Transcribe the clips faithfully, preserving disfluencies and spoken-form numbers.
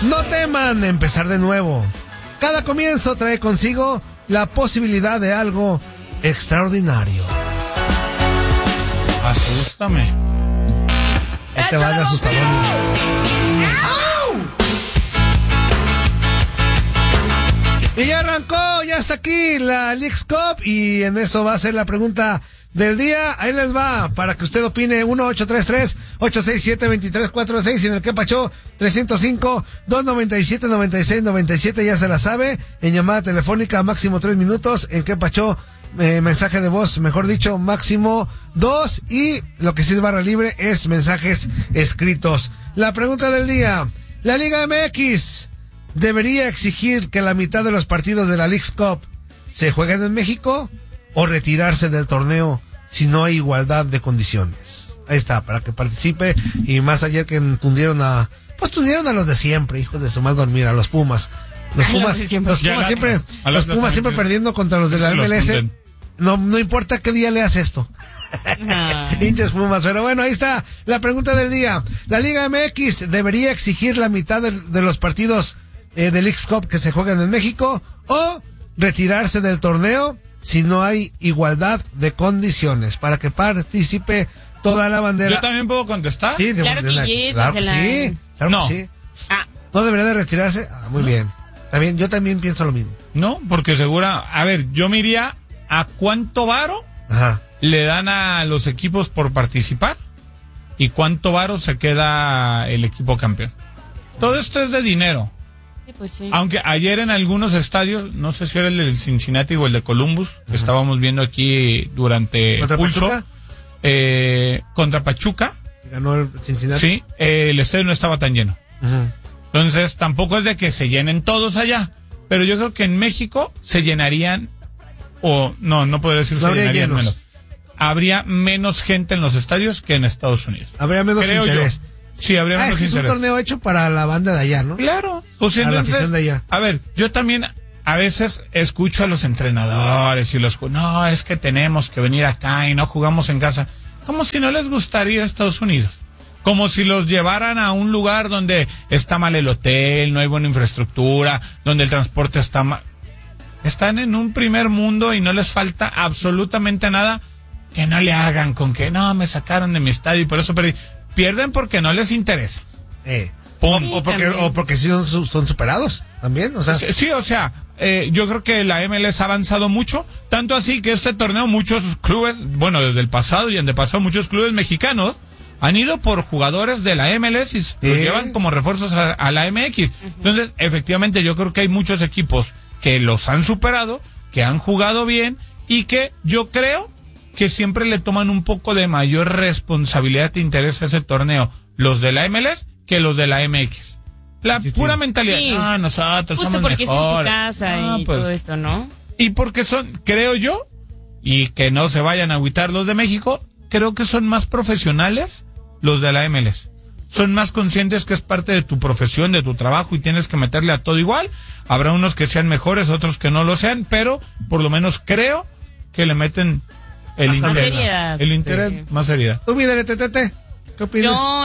No teman empezar de nuevo. Cada comienzo trae consigo la posibilidad de algo extraordinario. Asústame. Este va de asustador. Y ya arrancó, ya está aquí la Leagues Cup y en eso va a ser la pregunta del día. Ahí les va, para que usted opine. Uno ocho tres tres, ocho seis siete, dos tres cuatro seis y en el que pachó tres cero cinco, dos nueve siete, nueve seis nueve siete, ya se la sabe. En llamada telefónica máximo tres minutos, en que pachó eh, mensaje de voz, mejor dicho, máximo dos, y lo que sí es barra libre es mensajes escritos. La pregunta del día: la Liga M X debería exigir que la mitad de los partidos de la Leagues Cup se jueguen en México o retirarse del torneo si no hay igualdad de condiciones. Ahí está, para que participe. Y más ayer que tundieron a, pues tundieron a los de siempre, hijos de su mal dormir, a los Pumas. Los Pumas, los Pumas siempre, los Pumas siempre perdiendo contra los de la M L S. No, no importa qué día leas esto. Hinches Pumas. Pero bueno, ahí está la pregunta del día. La Liga M X debería exigir la mitad de, de los partidos eh, de Leagues Cup que se juegan en México o retirarse del torneo si no hay igualdad de condiciones, para que participe toda la bandera. ¿Yo también puedo contestar? Sí, de, claro de la, que, claro que la... sí, claro no. que sí. Ah. ¿No debería de retirarse? Ah, muy no. bien. También, yo también pienso lo mismo. No, porque segura, a ver, yo me iría a cuánto varo Ajá. le dan a los equipos por participar y cuánto varo se queda el equipo campeón. Todo esto es de dinero. Pues sí. Aunque ayer en algunos estadios, no sé si era el del Cincinnati o el de Columbus, que uh-huh. estábamos viendo aquí durante ¿Contra Pulso, Pachuca? Eh, contra Pachuca, ganó el Cincinnati. Sí, eh, el estadio no estaba tan lleno. Uh-huh. Entonces tampoco es de que se llenen todos allá, pero yo creo que en México se llenarían, o no, no podría decir no se llenarían llenos. menos. Habría menos gente en los estadios que en Estados Unidos. Habría menos creo interés. Yo. Sí, habría ah, menos es, interés. Es un torneo hecho para la banda de allá, ¿no? Claro. O sea, a entonces, la afición de allá. A ver, yo también a veces escucho a los entrenadores y los... No, es que tenemos que venir acá y no jugamos en casa. Como si no les gustaría ir a Estados Unidos. Como si los llevaran a un lugar donde está mal el hotel, no hay buena infraestructura, donde el transporte está mal. Están en un primer mundo y no les falta absolutamente nada. Que no le hagan con que no, me sacaron de mi estadio y por eso perdí. Pierden porque no les interesa. Eh, o, sí, o porque o porque sí son, son superados también, o sea. Sí, sí o sea, eh, yo creo que la M L S ha avanzado mucho, tanto así que este torneo muchos clubes, bueno, desde el pasado y antepasado, muchos clubes mexicanos han ido por jugadores de la M L S y ¿Eh? los llevan como refuerzos a, a la M X. Uh-huh. Entonces, efectivamente, yo creo que hay muchos equipos que los han superado, que han jugado bien y que yo creo que siempre le toman un poco de mayor responsabilidad e interés a ese torneo, los de la M L S que los de la M X. La sí, pura sí. mentalidad, sí. ah, nosotros Justo somos porque mejores. Es en su casa ah, y pues, todo esto, ¿no? Y porque son, creo yo, y que no se vayan a agüitar los de México, creo que son más profesionales los de la M L S. Son más conscientes que es parte de tu profesión, de tu trabajo y tienes que meterle a todo igual. Habrá unos que sean mejores, otros que no lo sean, pero por lo menos creo que le meten el interés, seriedad. el interés, sí. más seriedad. Tú, mira, Tete, ¿qué opinas? Yo,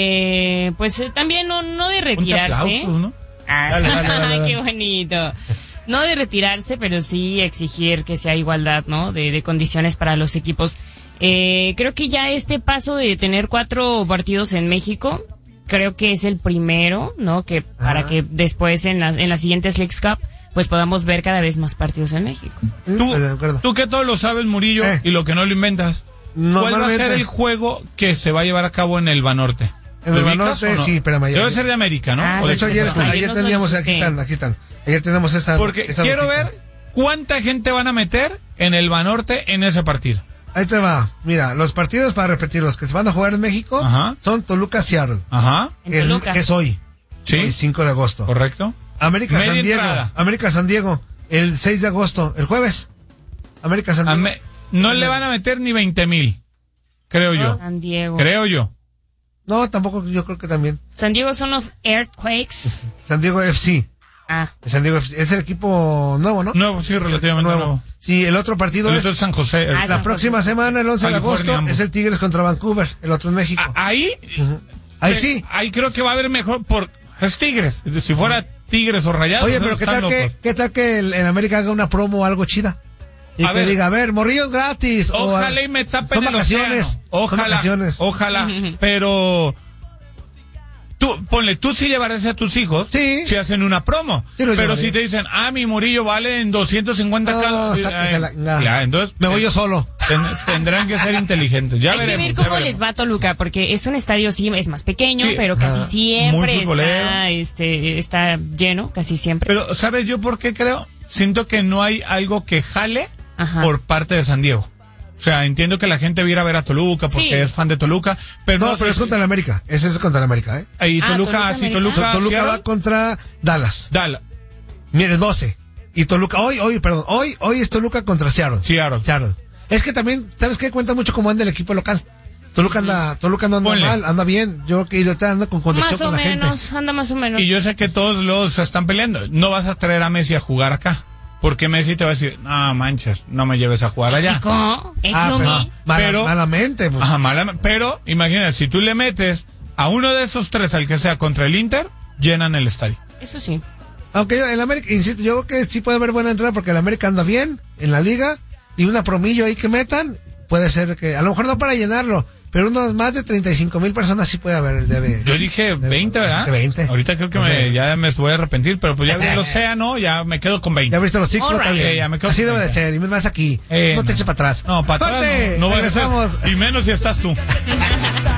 este, pues eh, también no, no de retirarse. Aplausos, ¿no? Ah, dale, dale, dale, dale. Qué bonito. No de retirarse, pero sí exigir que sea igualdad, ¿no? De, de condiciones para los equipos. Eh, creo que ya este paso de tener cuatro partidos en México, creo que es el primero, ¿no? Que ah. para que después en, la, en las siguientes Leagues Cup pues podamos ver cada vez más partidos en México. Tú, tú que todo lo sabes, Murillo, eh. y lo que no lo inventas, ¿cuál va a ser el juego que se va a llevar a cabo en el Banorte? En el Banorte, no? Sí, pero mañana. Debe ser de América, ¿no? Ah, de hecho, ayer, ayer, ayer teníamos, aquí están, aquí están. Ayer tenemos esta. Porque esta quiero noticia. ver cuánta gente van a meter en el Banorte en ese partido. Ahí te va. Mira, los partidos, para repetir, los que se van a jugar en México, Ajá. son Toluca-Seattle. Ajá. Que es, que es hoy. Sí. Hoy, cinco de agosto. Correcto. América-San Diego. América-San Diego. El seis de agosto, el jueves. América-San Diego. Ame- no le van a meter ni veinte mil. Creo yo. San Diego. Creo yo. No, tampoco, yo creo que también. San Diego son los Earthquakes. San Diego F C. Ah. San Diego F C. Es el equipo nuevo, ¿no? Nuevo, sí, relativamente nuevo. nuevo. Sí, el otro partido el es... otro es San José. El... Ah, la San próxima José. semana, el once California, de agosto, ambos. es el Tigres contra Vancouver, el otro en México. A- ahí... Uh-huh. Ahí sí. Ahí creo que va a haber mejor por... Es Tigres. Si fuera Tigres o Rayados. Oye, pero ¿qué tal, que, ¿qué tal que el, en América haga una promo o algo chida? Y a que ver, diga, a ver, morrillos gratis. Ojalá o, y me tapen el océano. Ojalá, vacaciones. ojalá, pero... Tú, ponle, tú sí llevarás a tus hijos sí. si hacen una promo. Sí, pero llevaré. Si te dicen, ah, mi Murillo vale en doscientos cincuenta no, cada... Eh, la, ya, entonces... Me voy yo solo. Ten, tendrán que ser inteligentes. Ya Hay veremos, que ver cómo ya veremos. les va a Toluca, porque es un estadio, sí, es más pequeño, sí. pero casi ah, siempre está, este, está lleno, casi siempre. Pero, ¿sabes yo por qué creo? Siento que no hay algo que jale Ajá. por parte de San Diego. O sea, entiendo que la gente viera a ver a Toluca porque sí. es fan de Toluca, pero no, no pero es contra el América. Ese es contra el América, ¿eh? Ahí Toluca, ah, sí, Toluca, Toluca va contra Dallas. Dallas. Mire, doce. Y Toluca, hoy, hoy, perdón, hoy, hoy es Toluca contra Seattle. Seattle. Seattle. Es que también, ¿sabes qué? Cuenta mucho cómo anda el equipo local. Toluca anda, Toluca no anda Ponle. mal, anda bien. Yo que yo te ando con conexión más o con la menos, gente. anda más o menos. Y yo sé que todos los están peleando. No vas a traer a Messi a jugar acá. Porque Messi te va a decir, no manches, no me lleves a jugar allá. ¿Cómo? ¿Es ah, lo pero, mío? mala, pero, malamente. Pues. Ajá, malamente. Pero, imagínate, si tú le metes a uno de esos tres, al que sea contra el Inter, llenan el estadio. Eso sí. Aunque yo, el América, insisto, yo creo que sí puede haber buena entrada porque el América anda bien en la liga y una promillo ahí que metan, puede ser que, a lo mejor no para llenarlo, pero unos más de treinta y cinco mil personas sí puede haber el día de... Yo dije veinte, ¿verdad? veinte. Ahorita creo que me, ya me voy a arrepentir, pero pues ya vi el océano, ya me quedo con veinte. Ya abriste los ciclos right. también. Eh, ya me quedo Así con debe de ser, y más aquí. Eh, no te no. eches para atrás. No, para atrás no, no va a ser. Y menos si estás tú.